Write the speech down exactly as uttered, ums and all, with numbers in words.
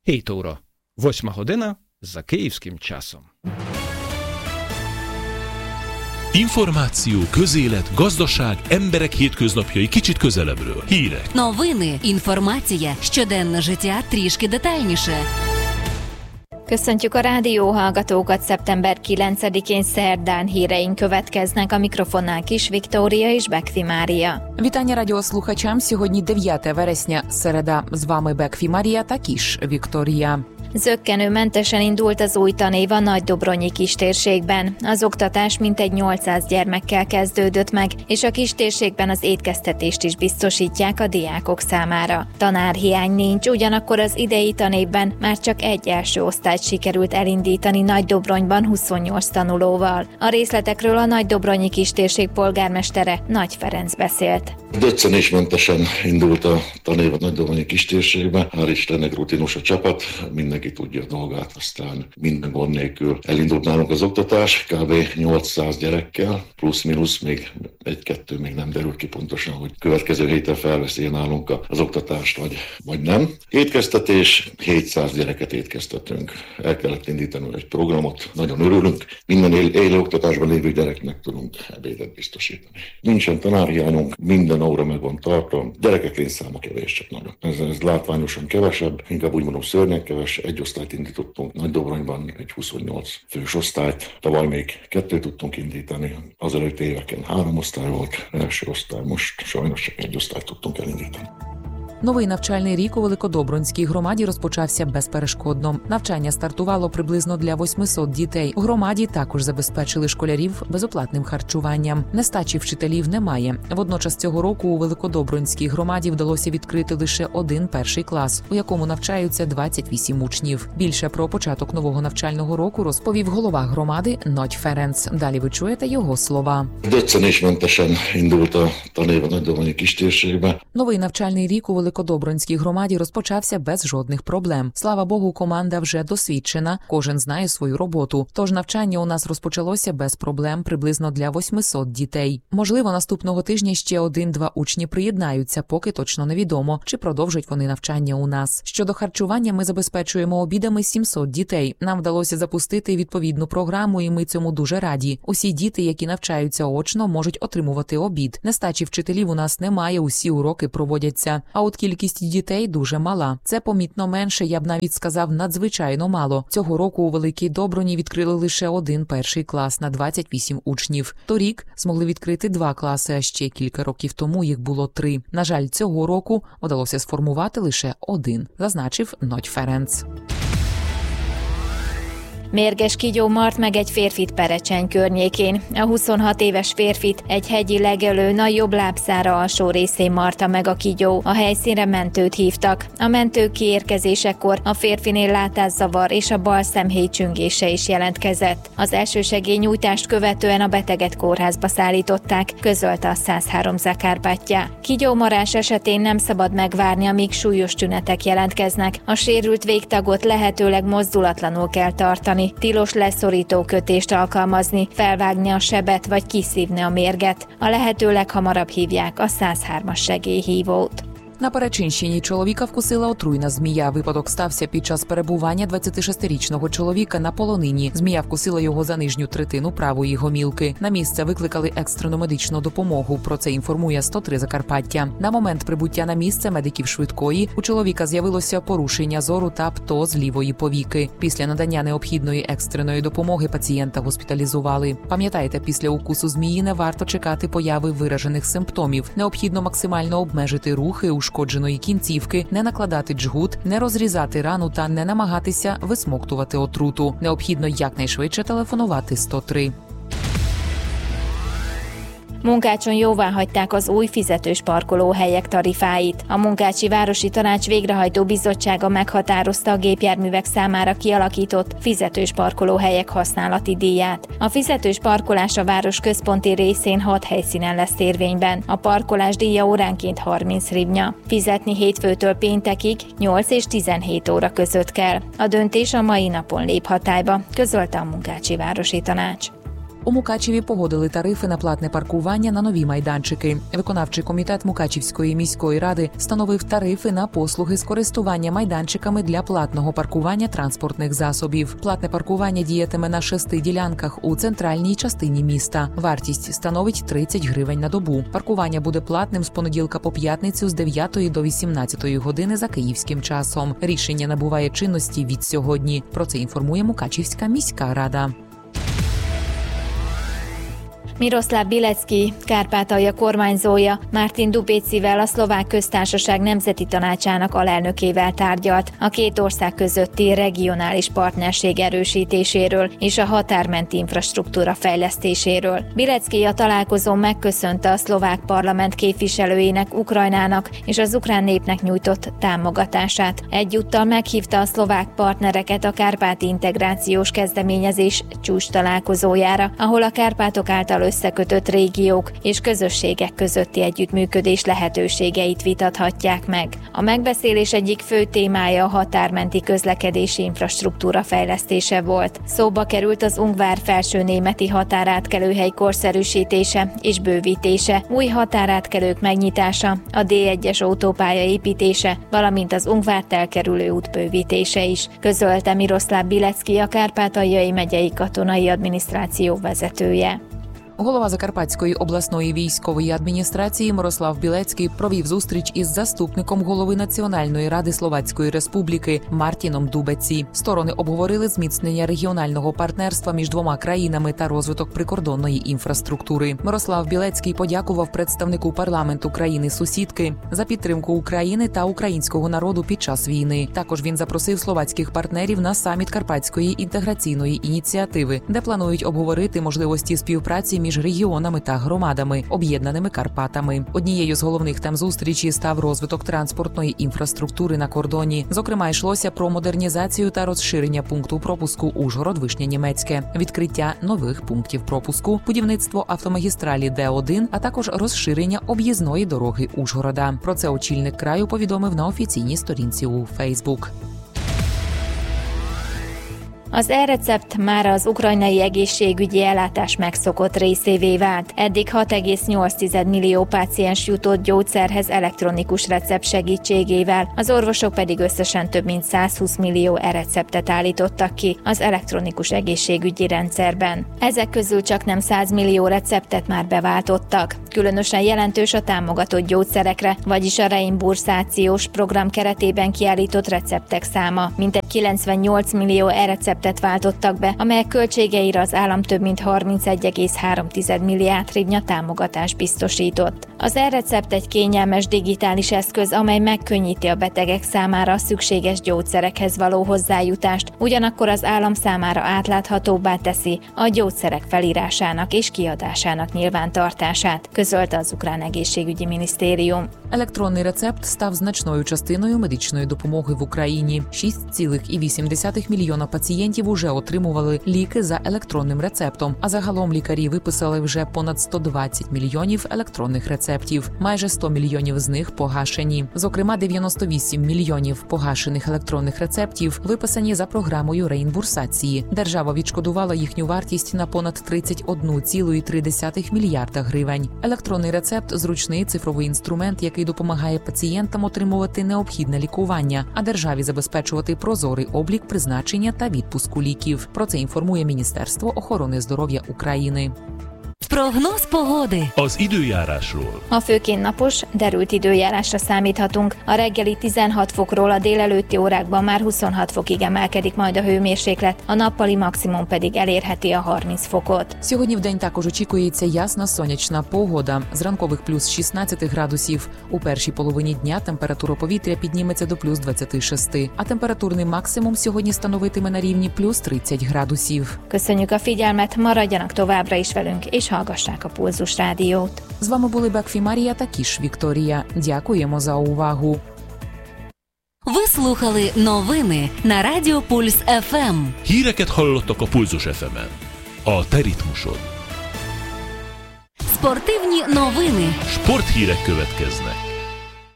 hét óra. Восьма година за київським часом. Információ, közélet, gazdaság, emberek hétköznapjai kicsit közelebbről. Hírek. Новини, інформація, щоденне життя трішки детальніше. Köszöntjük a rádióhallgatókat, szeptember kilencedikén szerdán híreink következnek, a mikrofonnál Kis Viktória és Bekfi Mária. Вітання радіослухачам. Сьогодні дев'яте вересня, середа. З вами Бекфі Марія та Кіш Вікторія. Zökkenőmentesen indult az új tanév a Nagydobronyi kistérségben. Az oktatás mintegy nyolcszáz gyermekkel kezdődött meg, és a kistérségben az étkeztetést is biztosítják a diákok számára. Tanárhiány nincs, ugyanakkor az idei tanévben már csak egy első osztályt sikerült elindítani Nagydobronyban huszonnyolc tanulóval. A részletekről a Nagydobronyi kistérség polgármestere Nagy Ferenc beszélt. Döccenésmentesen indult a tanév a Nagydobronyi kistérségben. Hál' Istennek rutinos a csapat, mindenki tudja a dolgát, aztán minden gond nélkül elindult nálunk az oktatás, kb. nyolcszáz gyerekkel, plusz-minusz, még egy-kettő még nem derült ki pontosan, hogy következő héten felveszi nálunk az oktatást, vagy, vagy nem. Étkeztetés, hétszáz gyereket étkeztetünk. El kellett indítani egy programot, nagyon örülünk. Minden él, élő oktatásban lévő gyereknek tudunk ebédet biztosítani. Nincsen tanárhiányunk, minden óra meg van tartva. Gyerekek létszáma kevés, csak nagyon. Ez, ez látványosan kevesebb, inkább úgy mondom szörnyen keves. Egy osztályt indítottunk Nagydobronyban, egy huszonnyolc fős osztályt. Tavaly még kettőt tudtunk indítani. Azelőtt éveken három osztály volt, első osztály, most sajnos csak egy osztályt tudtunk elindítani. Новий навчальний рік у Великодобрунській громаді розпочався безперешкодно. Навчання стартувало приблизно для восьмисот дітей. У громаді також забезпечили школярів безоплатним харчуванням. Нестачі вчителів немає. Водночас цього року у Великодобрунській громаді вдалося відкрити лише один перший клас, у якому навчаються двадцять вісім учнів. Більше про початок нового навчального року розповів голова громади Nagy Ferenc. Далі ви чуєте його слова. Döccenésmentesen indult a tanév a Nagydobronyi kistérségben. Новий навчальний рік у Великодобрунській громаді розпочався без жодних проблем. Слава Богу, команда вже досвідчена, кожен знає свою роботу. Тож навчання у нас розпочалося без проблем приблизно для восьмисот дітей. Можливо, наступного тижня ще один-два учні приєднаються, поки точно невідомо, чи продовжать вони навчання у нас. Щодо харчування, ми забезпечуємо обідами сімсот дітей. Нам вдалося запустити відповідну програму, і ми цьому дуже раді. Усі діти, які навчаються очно, можуть отримувати обід. Нестачі вчителів у нас немає, усі уроки проводяться. А от кількість дітей дуже мала. Це помітно менше, я б навіть сказав, надзвичайно мало. Цього року у Великій Добруні відкрили лише один перший клас на двадцять вісім учнів. Торік змогли відкрити два класи, а ще кілька років тому їх було три. На жаль, цього року вдалося сформувати лише один, зазначив Nagy Ferenc. Mérges kígyó mart meg egy férfit Perecseny környékén. A huszonhat éves férfit egy hegyi legelőn a jobb lábszára alsó részén marta meg a kígyó. A helyszínre mentőt hívtak. A mentők kiérkezésekor a férfinél látászavar és a bal szemhéj csüngése is jelentkezett. Az elsősegélynyújtást követően a beteget kórházba szállították, közölte a százhárom Zakárpáttya. Kígyómarás esetén nem szabad megvárni, amíg súlyos tünetek jelentkeznek. A sérült végtagot lehetőleg mozdulatlanul kell tartani. Tilos leszorító kötést alkalmazni, felvágni a sebet vagy kiszívni a mérget. A lehető leghamarabb hívják a százhármas segélyhívót. На Перечинщині чоловіка вкусила отруйна змія. Випадок стався під час перебування двадцятишестирічного чоловіка на полонині. Змія вкусила його за нижню третину правої гомілки. На місце викликали екстрену медичну допомогу. Про це інформує сто три Закарпаття. На момент прибуття на місце медиків швидкої у чоловіка з'явилося порушення зору та птоз лівої повіки. Після надання необхідної екстреної допомоги пацієнта госпіталізували. Пам'ятайте, після укусу змії не варто чекати появи виражених симптомів. Необхідно максимально обмежити рухи у ушкодженої кінцівки, не накладати джгут, не розрізати рану та не намагатися висмоктувати отруту. Необхідно якнайшвидше телефонувати сто три. Munkácson jóváhagyták az új fizetős parkolóhelyek tarifáit. A Munkácsi Városi Tanács Végrehajtó Bizottsága meghatározta a gépjárművek számára kialakított fizetős parkolóhelyek használati díját. A fizetős parkolás a város központi részén hat helyszínen lesz érvényben. A parkolás díja óránként harminc hrivnya. Fizetni hétfőtől péntekig nyolc és tizenhét óra között kell. A döntés a mai napon lép hatályba, közölte a Munkácsi Városi Tanács. У Мукачеві погодили тарифи на платне паркування на нові майданчики. Виконавчий комітет Мукачівської міської ради встановив тарифи на послуги з користування майданчиками для платного паркування транспортних засобів. Платне паркування діятиме на шести ділянках у центральній частині міста. Вартість становить тридцять гривень на добу. Паркування буде платним з понеділка по п'ятницю з дев'ятої до вісімнадцятої години за київським часом. Рішення набуває чинності від сьогодні. Про це інформує Мукачівська міська рада. Miroslav Bilecki, Kárpátalja kormányzója Martin Dubécivel, a Szlovák Köztársaság Nemzeti Tanácsának alelnökével tárgyalt a két ország közötti regionális partnerség erősítéséről és a határmenti infrastruktúra fejlesztéséről. Bilecki a találkozón megköszönte a szlovák parlament képviselőinek Ukrajnának és az ukrán népnek nyújtott támogatását. Egyúttal meghívta a szlovák partnereket a kárpáti integrációs kezdeményezés csúcs találkozójára, ahol a Kárpátok által összekötött régiók és közösségek közötti együttműködés lehetőségeit vitathatják meg. A megbeszélés egyik fő témája a határmenti közlekedési infrastruktúra fejlesztése volt. Szóba került az ungvár felsőnémeti határátkelőhely korszerűsítése és bővítése, új határátkelők megnyitása, a dé egyes autópálya építése, valamint az Ungvárt elkerülő út bővítése is, közölte Miroslav Bilecki, a Kárpátaljai megyei katonai adminisztráció vezetője. Голова Закарпатської обласної військової адміністрації Мирослав Білецький провів зустріч із заступником голови Національної ради Словацької Республіки Мартіном Дубеці. Сторони обговорили зміцнення регіонального партнерства між двома країнами та розвиток прикордонної інфраструктури. Мирослав Білецький подякував представнику парламенту країни-сусідки за підтримку України та українського народу під час війни. Також він запросив словацьких партнерів на саміт Карпатської інтеграційної ініціативи, де планують обговорити можливості співпраці між регіонами та громадами, об'єднаними Карпатами. Однією з головних тем зустрічі став розвиток транспортної інфраструктури на кордоні. Зокрема, йшлося про модернізацію та розширення пункту пропуску Ужгород-Вишня-Німецьке, відкриття нових пунктів пропуску, будівництво автомагістралі Д один, а також розширення об'їзної дороги Ужгорода. Про це очільник краю повідомив на офіційній сторінці у Фейсбук. Az e-recept már az ukrajnai egészségügyi ellátás megszokott részévé vált. Eddig hat egész nyolc millió páciens jutott gyógyszerhez elektronikus recept segítségével, az orvosok pedig összesen több mint százhúsz millió e-receptet állítottak ki az elektronikus egészségügyi rendszerben. Ezek közül csak nem száz millió receptet már beváltottak. Különösen jelentős a támogatott gyógyszerekre, vagyis a reimburszációs program keretében kiállított receptek száma. Mintegy kilencvennyolc millió e-recept váltottak be, amelyek költségeire az állam több mint harmincegy egész három milliárd hrivnya támogatást biztosított. Az e-recept egy kényelmes digitális eszköz, amely megkönnyíti a betegek számára a szükséges gyógyszerekhez való hozzájutást, ugyanakkor az állam számára átláthatóbbá teszi a gyógyszerek felírásának és kiadásának nyilvántartását, közölte az ukrán egészségügyi minisztérium. Електронний рецепт став значною частиною медичної допомоги в Україні. шість цілих вісім десятих мільйона пацієнтів уже отримували ліки за електронним рецептом, а загалом лікарі виписали вже понад сто двадцять мільйонів електронних рецептів. Майже сто мільйонів з них погашені. Зокрема, дев'яносто вісім мільйонів погашених електронних рецептів виписані за програмою реімбурсації. Держава відшкодувала їхню вартість на понад тридцять один цілих три десятих мільярда гривень. Електронний рецепт – зручний цифровий інструмент, який допомагає пацієнтам отримувати необхідне лікування, а державі забезпечувати прозорий облік призначення та відпуску ліків. Про це інформує Міністерство охорони здоров'я України. Прогноz pogody. Az időjárásról. A főként napos, derült időjárásra számíthatunk. A reggeli tizenhat fokról a délelőtti órákban már huszonhat fokig emelkedik majd a hőmérséklet, a nappali maximum pedig elérheti a harminc fokot. Сьогодні вдень також очікується ясна сонячна погода. З ранкових плюс шістнадцять градусів. У першій половині дня температура повітря підніметься до плюс двадцять шість, а температурний максимум сьогодні становитиме на рівні плюс тридцять градусів. Köszönjük a figyelmet, maradjanak továbbra is velünk, és hallgassák a Pulzus Rádiót. З вами були Бекфі Марія та Кіш Вікторія. Дякуємо за увагу. Ви слухали новини на Радіо Пульс еф ем. Híreket hallottak a Pulzus еф ем-en. A te ritmusod. Спортивні новини. Sporthírek következnek.